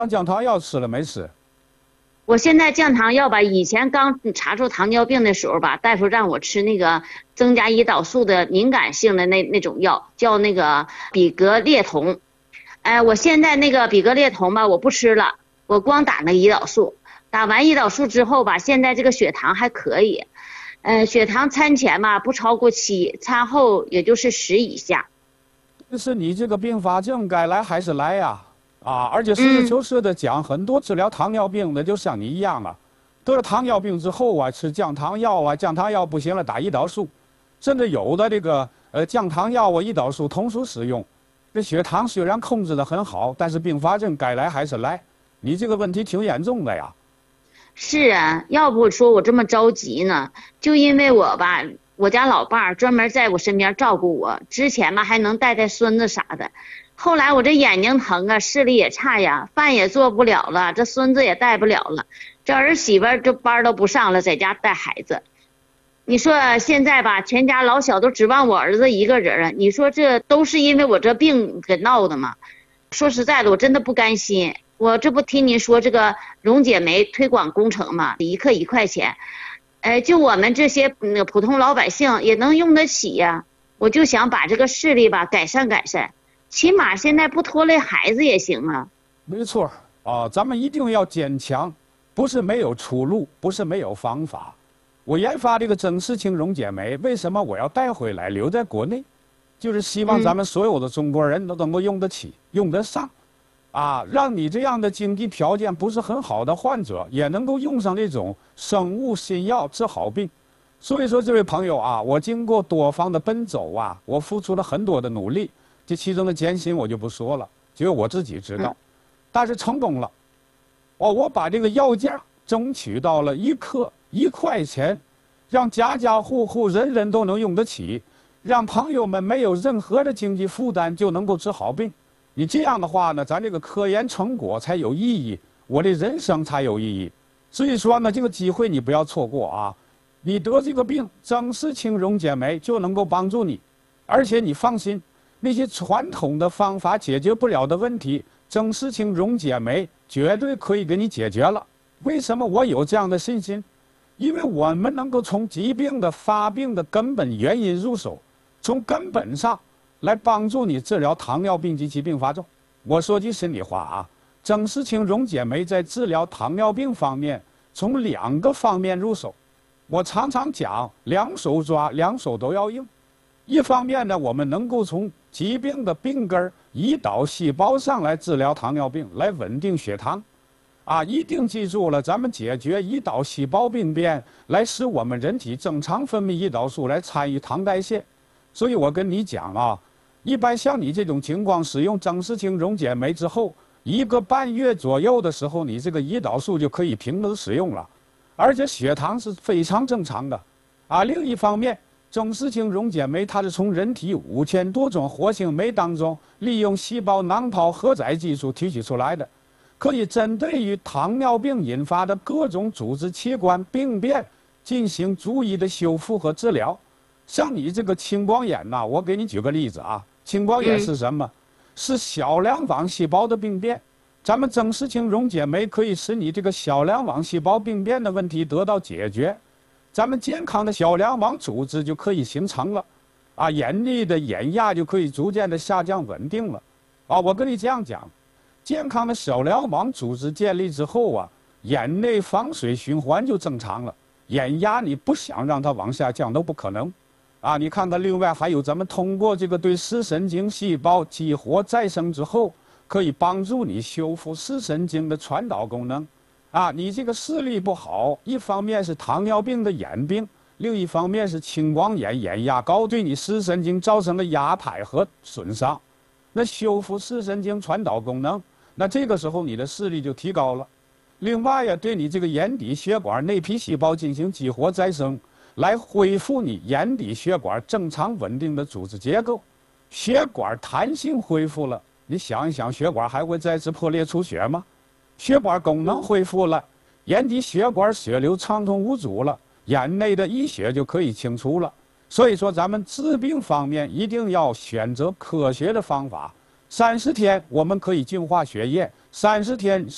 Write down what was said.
降糖药吃了没吃？ 我现在降糖药吧，以前刚查出糖尿病的时候吧，大夫让我吃那个增加胰岛素的敏感性的那种药，叫那个比格列酮。我现在那个比格列酮吧，我不吃了，我光打那个胰岛素。打完胰岛素之后吧，现在这个血糖还可以，血糖餐前吧不超过7，餐后也就是10以下。 就是你这个并发症该来还是来呀？而且实事求是的讲，很多治疗糖尿病的就像你一样啊，得了糖尿病之后啊，吃降糖药啊，降糖药不行了打胰岛素，甚至有的这个降糖药啊、胰岛素同时使用，这血糖虽然控制得很好，但是并发症该来还是来，你这个问题挺严重的呀。 是啊，要不说我这么着急呢，就因为我吧，我家老伴儿专门在我身边照顾我，之前吧还能带孙子啥的，后来我这眼睛疼啊，视力也差呀，饭也做不了了，这孙子也带不了了，这儿媳妇儿这班都不上了，在家带孩子。你说现在吧，全家老小都指望我儿子一个人啊，你说这都是因为我这病给闹的吗？说实在的，我真的不甘心。我这不听您说这个溶解酶推广工程嘛，一克1块钱，就我们这些普通老百姓也能用得起呀。我就想把这个视力吧改善改善，起码现在不拖累孩子也行啊。 没错咱们一定要坚强，不是没有出路，不是没有方法。我研发这个增视氢溶解酶，为什么我要带回来留在国内？就是希望咱们所有的中国人都能够用得起、用得上，让你这样的经济条件不是很好的患者也能够用上这种生物新药治好病。所以说，这位朋友我经过多方的奔走我付出了很多的努力，这其中的艰辛我就不说了，只有我自己知道。但是成功了，我把这个药价争取到了1克1块钱，让家家户户人人都能用得起，让朋友们没有任何的经济负担就能够治好病。你这样的话呢，咱这个科研成果才有意义，我的人生才有意义。所以说呢，这个机会你不要错过你得这个病，增视氢溶解酶就能够帮助你，而且你放心，那些传统的方法解决不了的问题，增视氢溶解酶绝对可以给你解决了。为什么我有这样的信心？因为我们能够从疾病的发病的根本原因入手，从根本上来帮助你治疗糖尿病及其并发症。我说句心里话增视氢溶解酶在治疗糖尿病方面，从2个方面入手。我常常讲，两手抓，两手都要硬。一方面呢，我们能够从疾病的病根胰岛细胞上来治疗糖尿病，来稳定血糖。一定记住了，咱们解决胰岛细胞病变，来使我们人体正常分泌胰岛素，来参与糖代谢。所以我跟你讲一般像你这种情况，使用增视氢溶解酶之后，1个半月左右的时候，你这个胰岛素就可以平时使用了，而且血糖是非常正常的。另一方面，增视氢溶解酶它是从人体5000多种活性酶当中，利用细胞囊泡荷载技术提取出来的，可以针对于糖尿病引发的各种组织器官病变进行逐一的修复和治疗。像你这个青光眼我给你举个例子青光眼是什么？是小梁网细胞的病变。咱们增视氢溶解酶可以使你这个小梁网细胞病变的问题得到解决，咱们健康的小梁网组织就可以形成了，眼内的眼压就可以逐渐的下降稳定了。我跟你这样讲，健康的小梁网组织建立之后眼内防水循环就正常了，眼压你不想让它往下降都不可能。你看看，另外还有咱们通过这个对视神经细胞激活再生之后，可以帮助你修复视神经的传导功能。你这个视力不好，一方面是糖尿病的眼病，另一方面是青光眼眼压高对你视神经造成的压迫和损伤。那修复视神经传导功能，那这个时候你的视力就提高了。另外对你这个眼底血管内皮细胞进行激活再生，来恢复你眼底血管正常稳定的组织结构。血管弹性恢复了，你想一想，血管还会再次破裂出血吗？血管功能恢复了，眼底血管血流畅通无阻了，眼内的溢血就可以清除了。所以说，咱们治病方面一定要选择科学的方法。30天我们可以净化血液，30天